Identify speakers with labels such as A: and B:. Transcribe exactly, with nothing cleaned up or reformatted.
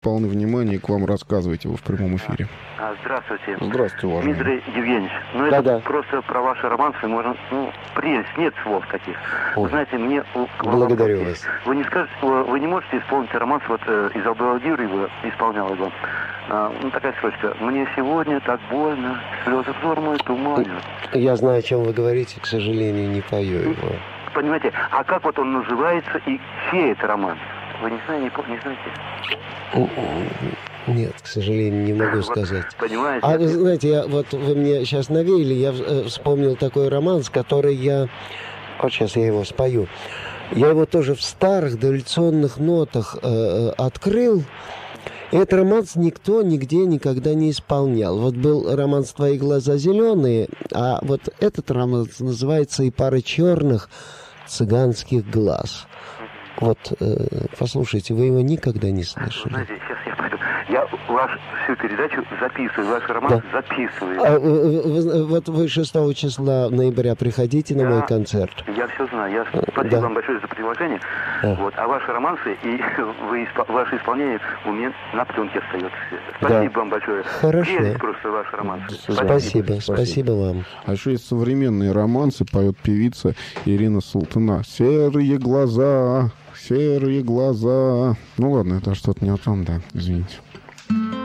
A: полны внимания, и к вам рассказывайте его в прямом эфире.
B: Здравствуйте.
A: Здравствуйте, уважаемый.
B: Дмитрий Евгеньевич, ну это
C: Да-да.
B: просто про ваши романсы, можно, ну, прелесть, нет слов таких.
C: Ой.
B: Вы знаете, мне... к вам
C: Благодарю
B: вопрос.
C: вас.
B: Вы не скажете, вы, вы не можете исполнить романс, вот э, Изабелла Юрьева исполняла его. А, ну, такая строчка. «Мне сегодня так больно, слезы взор мой туманен».
C: Я знаю, о чем вы говорите, к сожалению, не пою его.
B: Понимаете, а как вот он называется и чей это роман? Вы не знаете, не, пом- не знаете?
C: Нет, к сожалению, не могу
B: Вот,
C: сказать.
B: понимаете?
C: А вы знаете, я, вот вы мне сейчас навеяли, я э, вспомнил такой романс, который я... Вот сейчас я его спою. Я его тоже в старых дореволюционных нотах э, открыл. И этот романс никто нигде никогда не исполнял. Вот был романс «Твои глаза зеленые», а вот этот романс называется «И пара черных цыганских глаз». Вот, э, послушайте, вы его никогда не слышали.
B: Знаете, сейчас я пойду. Я вашу всю передачу записываю, ваш роман
C: Да.
B: записываю.
C: А, вы- вы- вот вы шестого числа ноября приходите на
B: Я-
C: мой концерт.
B: Я все знаю. Я... Спасибо
C: Да.
B: вам большое за предложение.
C: Да.
B: Вот. А ваши романсы и вы, испо- ваше исполнение у меня на пленке остается. Спасибо
C: Да.
B: вам большое.
C: Хорошо.
B: Прелесть просто ваши романсы.
C: Спасибо, спасибо вам.
A: А еще есть современные романсы, поет певица Ирина Султана. «Серые глаза, серые глаза». Ну ладно, это что-то не о том, да, извините.